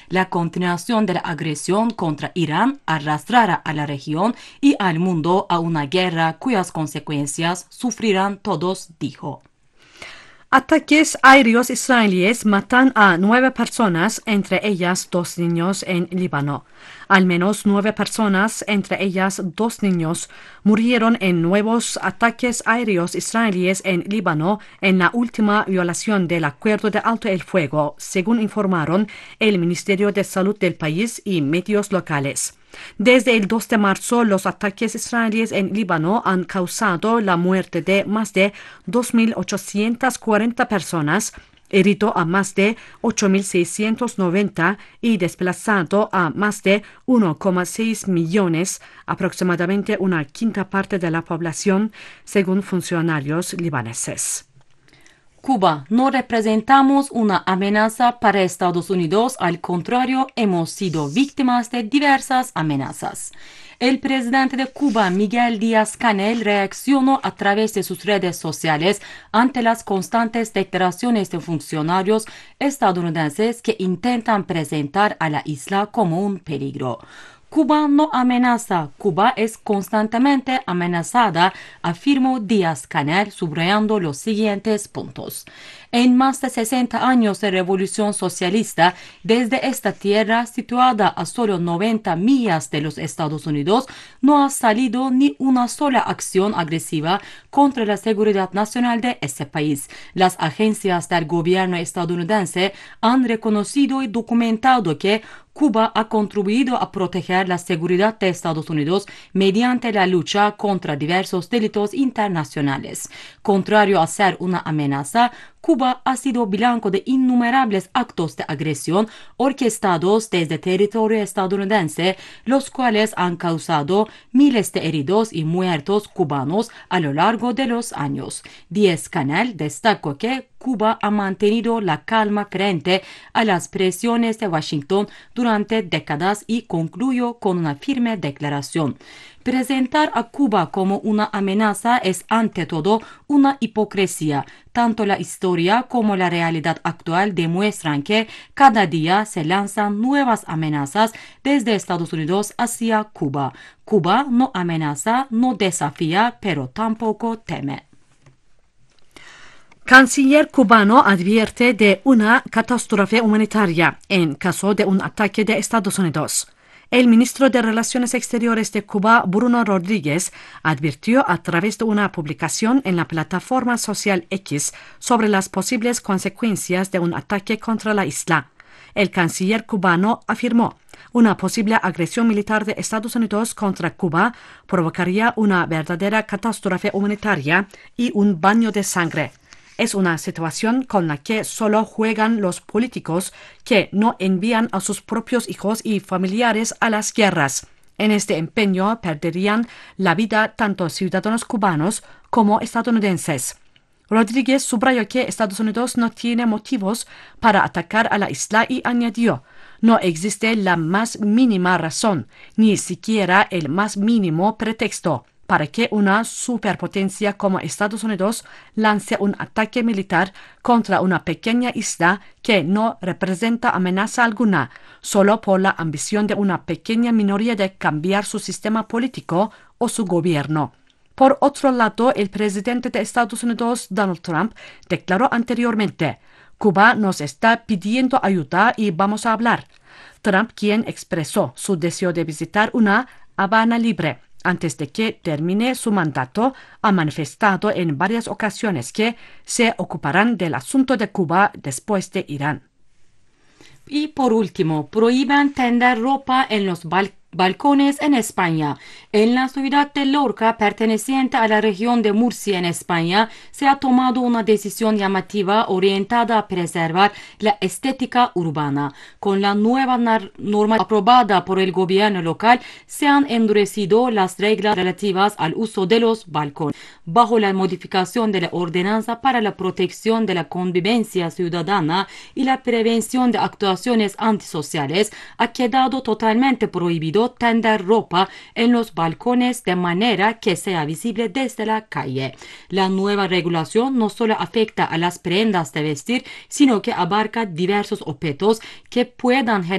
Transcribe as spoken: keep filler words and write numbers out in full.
la continuación de la agresión contra Irán arrastrará a la región y al mundo a una guerra cuyas consecuencias sufrirán todos, dijo. Ataques aéreos israelíes matan a nueve personas, entre ellas dos niños en Líbano. Al menos nueve personas, entre ellas dos niños, murieron en nuevos ataques aéreos israelíes en Líbano en la última violación del acuerdo de alto el fuego, según informaron el Ministerio de Salud del país y medios locales. Desde el dos de marzo, los ataques israelíes en Líbano han causado la muerte de más de dos mil ochocientas cuarenta personas, herido a más de ocho mil seiscientos noventa y desplazado a más de uno coma seis millones, aproximadamente una quinta parte de la población, según funcionarios libaneses. Cuba, no representamos una amenaza para Estados Unidos, al contrario, hemos sido víctimas de diversas amenazas. El presidente de Cuba, Miguel Díaz-Canel, reaccionó a través de sus redes sociales ante las constantes declaraciones de funcionarios estadounidenses que intentan presentar a la isla como un peligro. Cuba no amenaza, Cuba es constantemente amenazada, afirmó Díaz-Canel, subrayando los siguientes puntos. En más de sesenta años de revolución socialista, desde esta tierra situada a solo noventa millas de los Estados Unidos, no ha salido ni una sola acción agresiva contra la seguridad nacional de ese país. Las agencias del gobierno estadounidense han reconocido y documentado que Cuba ha contribuido a proteger la seguridad de Estados Unidos mediante la lucha contra diversos delitos internacionales. Contrario a ser una amenaza, Cuba ha sido blanco de innumerables actos de agresión orquestados desde territorio estadounidense, los cuales han causado miles de heridos y muertos cubanos a lo largo de los años. Díaz-Canel destacó que Cuba ha mantenido la calma frente a las presiones de Washington durante décadas y concluyó con una firme declaración. Presentar a Cuba como una amenaza es ante todo una hipocresía. Tanto la historia como la realidad actual demuestran que cada día se lanzan nuevas amenazas desde Estados Unidos hacia Cuba. Cuba no amenaza, no desafía, pero tampoco teme. Canciller cubano advierte de una catástrofe humanitaria en caso de un ataque de Estados Unidos. El ministro de Relaciones Exteriores de Cuba, Bruno Rodríguez, advirtió a través de una publicación en la plataforma social X sobre las posibles consecuencias de un ataque contra la isla. El canciller cubano afirmó: una posible agresión militar de Estados Unidos contra Cuba provocaría una verdadera catástrofe humanitaria y un baño de sangre. Es una situación con la que solo juegan los políticos que no envían a sus propios hijos y familiares a las guerras. En este empeño perderían la vida tanto ciudadanos cubanos como estadounidenses. Rodríguez subrayó que Estados Unidos no tiene motivos para atacar a la isla y añadió: no existe la más mínima razón, ni siquiera el más mínimo pretexto, para que una superpotencia como Estados Unidos lance un ataque militar contra una pequeña isla que no representa amenaza alguna, solo por la ambición de una pequeña minoría de cambiar su sistema político o su gobierno. Por otro lado, el presidente de Estados Unidos, Donald Trump, declaró anteriormente: Cuba nos está pidiendo ayuda y vamos a hablar. Trump, quien expresó su deseo de visitar una Habana libre antes de que termine su mandato, ha manifestado en varias ocasiones que se ocuparán del asunto de Cuba después de Irán. Y por último, prohíben tender ropa en los balcones balcones en España. En la ciudad de Lorca, perteneciente a la región de Murcia en España, se ha tomado una decisión llamativa orientada a preservar la estética urbana. Con la nueva norma aprobada por el gobierno local, se han endurecido las reglas relativas al uso de los balcones. Bajo la modificación de la Ordenanza para la Protección de la Convivencia Ciudadana y la Prevención de Actuaciones Antisociales, ha quedado totalmente prohibido tender ropa en los balcones de manera que sea visible desde la calle. La nueva regulación no solo afecta a las prendas de vestir, sino que abarca diversos objetos que puedan generar